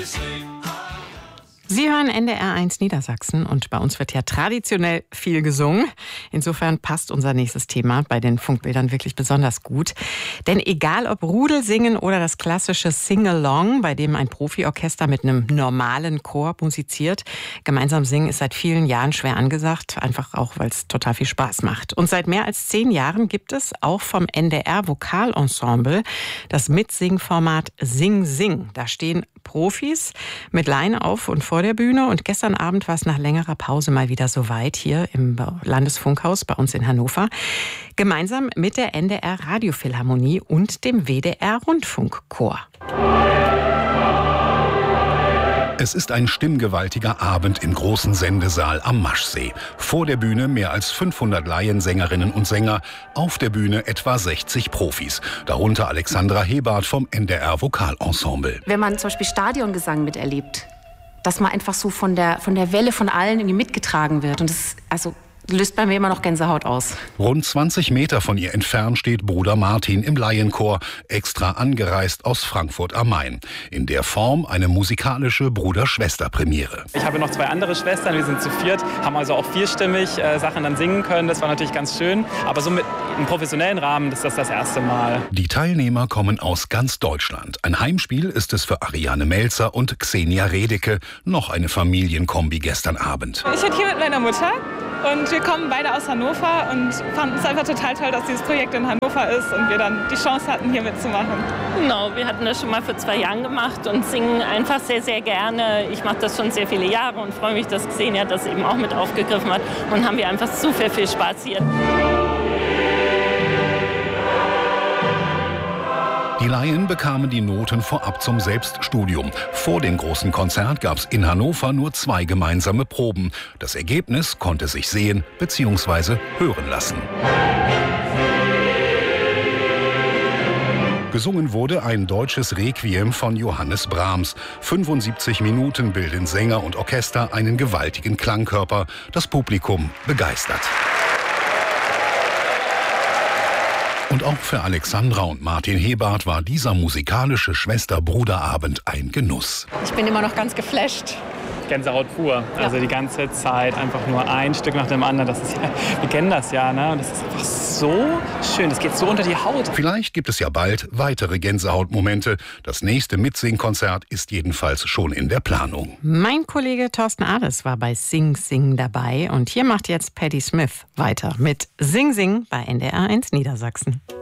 Sie hören NDR1 Niedersachsen und bei uns wird ja traditionell viel gesungen. Insofern passt unser nächstes Thema bei den Funkbildern wirklich besonders gut. Denn egal ob Rudelsingen oder das klassische Sing-Along, bei dem ein Profiorchester mit einem normalen Chor musiziert, gemeinsam singen ist seit vielen Jahren schwer angesagt, einfach auch, weil es total viel Spaß macht. Und seit mehr als 10 Jahren gibt es auch vom NDR Vokalensemble das Mitsingformat Sing Sing. Da stehen Profis mit Laien auf und vor der Bühne. Und gestern Abend war es nach längerer Pause mal wieder soweit hier im Landesfunkhaus bei uns in Hannover. Gemeinsam mit der NDR Radiophilharmonie und dem WDR Rundfunkchor. Es ist ein stimmgewaltiger Abend im großen Sendesaal am Maschsee. Vor der Bühne mehr als 500 Laiensängerinnen und Sänger, auf der Bühne etwa 60 Profis, darunter Alexandra Hebart vom NDR Vokalensemble. Wenn man zum Beispiel Stadiongesang miterlebt, dass man einfach so von der Welle von allen irgendwie mitgetragen wird. Und das löst bei mir immer noch Gänsehaut aus. Rund 20 Meter von ihr entfernt steht Bruder Martin im Laienchor, extra angereist aus Frankfurt am Main. In der Form eine musikalische Bruder-Schwester-Premiere. Ich habe noch 2 andere Schwestern, wir sind zu 4, haben also auch vierstimmig Sachen dann singen können. Das war natürlich ganz schön. Aber so mit im professionellen Rahmen ist das erste Mal. Die Teilnehmer kommen aus ganz Deutschland. Ein Heimspiel ist es für Ariane Melzer und Xenia Redeke, noch eine Familienkombi gestern Abend. Ich bin hier mit meiner Mutter. Und wir kommen beide aus Hannover und fanden es einfach total toll, dass dieses Projekt in Hannover ist und wir dann die Chance hatten, hier mitzumachen. Genau, wir hatten das schon mal vor 2 Jahren gemacht und singen einfach sehr, sehr gerne. Ich mache das schon sehr viele Jahre und freue mich, dass Xenia das eben auch mit aufgegriffen hat. Und haben wir einfach super viel Spaß hier. Die Laien bekamen die Noten vorab zum Selbststudium. Vor dem großen Konzert gab es in Hannover nur 2 gemeinsame Proben. Das Ergebnis konnte sich sehen bzw. hören lassen. Gesungen wurde ein deutsches Requiem von Johannes Brahms. 75 Minuten bilden Sänger und Orchester einen gewaltigen Klangkörper. Das Publikum begeistert. Und auch für Alexandra und Martin Hebart war dieser musikalische Schwester-Bruder-Abend ein Genuss. Ich bin immer noch ganz geflasht. Gänsehaut pur. Also die ganze Zeit einfach nur ein Stück nach dem anderen. Das ist ja, wir kennen das ja, ne? Und das ist einfach so schön. Das geht so unter die Haut. Vielleicht gibt es ja bald weitere Gänsehautmomente. Das nächste Mitsing-Konzert ist jedenfalls schon in der Planung. Mein Kollege Thorsten Ades war bei Sing Sing dabei. Und hier macht jetzt Patti Smith weiter mit Sing Sing bei NDR1 Niedersachsen.